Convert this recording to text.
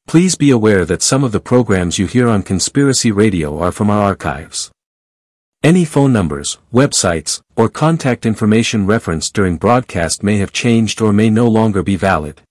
Please be aware that some of the programs you hear on Conspiracy Radio are from our archives. Any phone numbers, websites, or contact information referenced during broadcast may have changed or may no longer be valid.